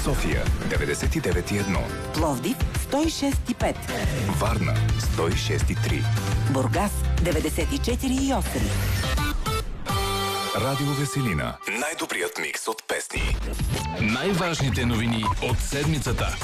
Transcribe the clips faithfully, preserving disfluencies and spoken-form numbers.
София деветдесет и девет и едно, Пловдив сто и шест и пет, Варна сто и шест и три, Бургас деветдесет и четири и осем. Радио Веселина. Най-добрият микс от песни. Най-важните новини от седмицата.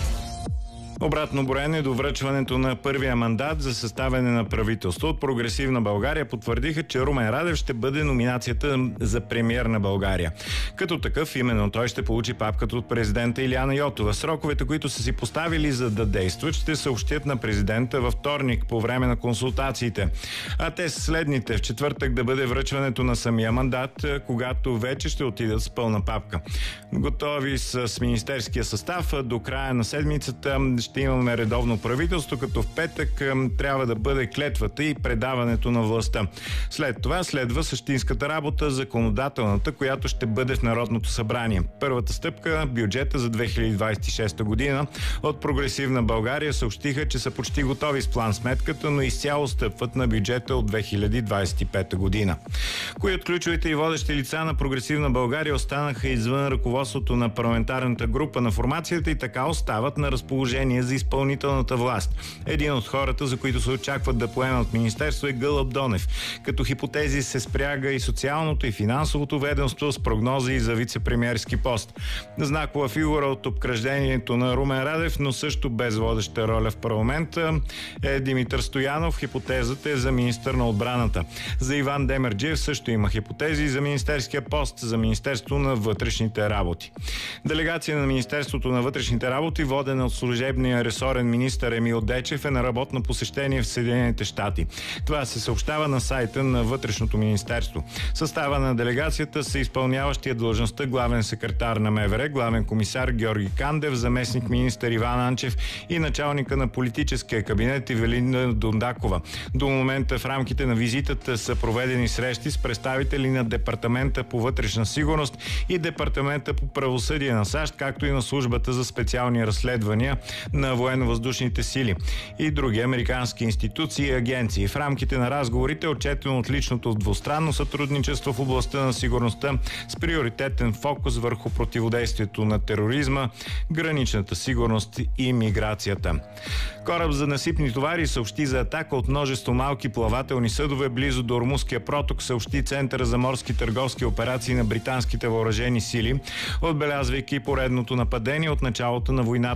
Обратно броене до връчването на първия мандат за съставяне на правителство от Прогресивна България потвърдиха, че Румен Радев ще бъде номинацията за премиер на България. Като такъв, именно той ще получи папката от президента Илияна Йотова. Сроковете, които са си поставили за да действат, ще съобщят на президента във вторник по време на консултациите. А те са следните: в четвъртък да бъде връчването на самия мандат, когато вече ще отидат с пълна папка. Готови с министерския състав, до края на седмицата ще имаме редовно правителство, като в петък трябва да бъде клетвата и предаването на властта. След това следва същинската работа, законодателната, която ще бъде в Народното събрание. Първата стъпка, бюджета за две хиляди двадесет и шеста година, от Прогресивна България съобщиха, че са почти готови с план-сметката, но изцяло стъпват на бюджета от две хиляди двадесет и пета година. Кои от ключовите и водещи лица на Прогресивна България останаха извън ръководството на парламентарната група на формацията и така остават на разположение за изпълнителната власт. Един от хората, за които се очакват да поемат министерство, е Гълъб Донев. Като хипотези се спряга и социалното и финансовото ведомство с прогнози за вице-премиерски пост. Знакова фигура от обкръжението на Румен Радев, но също без водеща роля в парламента, е Димитър Стоянов. Хипотезата е за министър на отбраната. За Иван Демерджиев също има хипотези за министерския пост, за Министерство на вътрешните работи. Делегация на Министерството на вътрешните работи, водена от служебния ресорен министър Емил Дечев, е на работно посещение в Съединените щати. Това се съобщава на сайта на Вътрешното министерство. Състава на делегацията са изпълняващия длъжността главен секретар на МВР, главен комисар Георги Кандев, заместник министър Иван Анчев и началника на политическия кабинет Ивелина Дондакова. До момента в рамките на визитата са проведени срещи с представители на Департамента по вътрешна сигурност и Департамента по правосъдие на САЩ, както и на Службата за специални разследвания на военно-въздушните сили и други американски институции и агенции. В рамките на разговорите е отчетено от личното двустранно сътрудничество в областта на сигурността с приоритетен фокус върху противодействието на тероризма, граничната сигурност и миграцията. Кораб за насипни товари съобщи за атака от множество малки плавателни съдове близо до Ормузския проток, съобщи Центъра за морски търговски операции на британските въоръжени сили, отбелязвайки поредното нападение от началото на войната